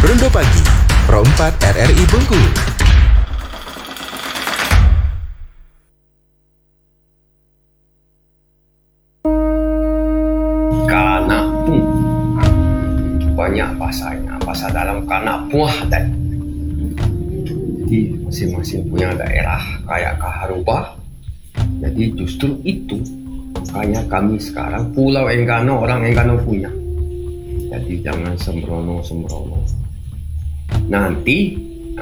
Rondo Pagi, Pro 4 RRI Bengkulu. Kanapung, banyak bahasanya, bahasa dalam Kanapung dan di masing-masing punya daerah kayak Kaharubah. Jadi justru itu makanya kami sekarang Pulau Enggano, orang Enggano punya. Jadi jangan sembrono. Nanti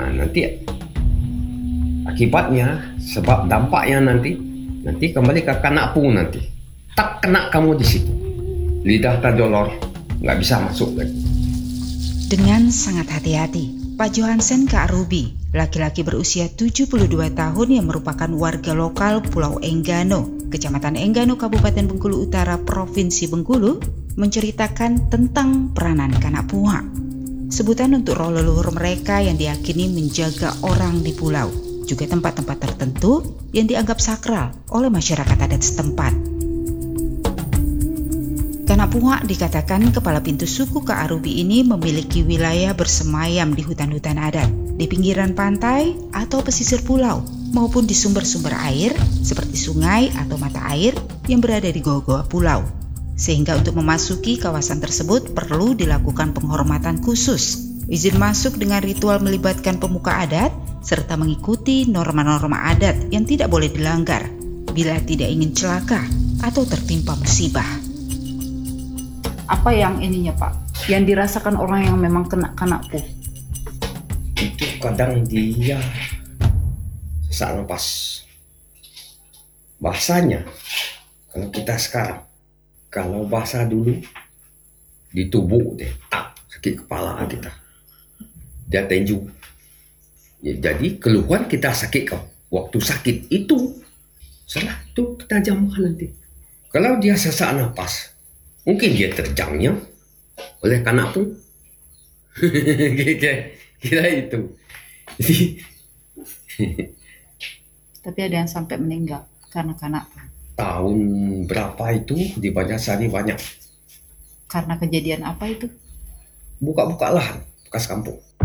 akibatnya, sebab dampaknya nanti kembali ke Kanapung nanti. Tak kena kamu di situ. Lidah terjolor, nggak bisa masuk lagi. Dengan sangat hati-hati, Pak Johansen Kaarubi, laki-laki berusia 72 tahun yang merupakan warga lokal Pulau Enggano, Kecamatan Enggano, Kabupaten Bengkulu Utara, Provinsi Bengkulu, menceritakan tentang peranan Kanapuha. Sebutan untuk roh leluhur mereka yang diyakini menjaga orang di pulau, juga tempat-tempat tertentu yang dianggap sakral oleh masyarakat adat setempat. Kanapuha dikatakan kepala pintu suku Kaarubi ini memiliki wilayah bersemayam di hutan-hutan adat, di pinggiran pantai atau pesisir pulau, maupun di sumber-sumber air seperti sungai atau mata air yang berada di goa-goa pulau. Sehingga untuk memasuki kawasan tersebut perlu dilakukan penghormatan khusus, izin masuk dengan ritual melibatkan pemuka adat, serta mengikuti norma-norma adat yang tidak boleh dilanggar bila tidak ingin celaka atau tertimpa musibah. Apa yang ininya Pak, yang dirasakan orang yang memang kena Kanapuh? Itu kadang dia sesak nafas. Bahasanya, kalau kita sekarang, kalau bahasa dulu, ditubuk deh, sakit kepala kita. Dia tenju. Ya, jadi keluhan kita sakit kau. Waktu sakit itu, salah itu kita jamkan nanti. Kalau dia sesak nafas, mungkin dia terjangnya oleh Kanapuh. Kira itu. Tapi ada yang sampai meninggal karena Kanapuh. Tahun berapa itu di Banjarsari banyak. Karena kejadian apa itu? Buka-buka lahan bekas kampung.